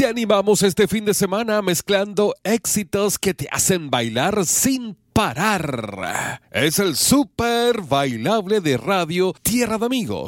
animamos este fin de semana mezclando éxitos que te hacen bailar sin parar. Es el Super Bailable de Radio Tierra de Amigos.